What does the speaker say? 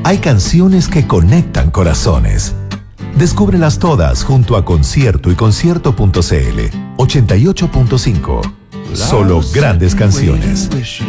Hay canciones que conectan corazones. Descúbrelas todas junto a Concierto y Concierto.cl 88.5. Solo grandes canciones.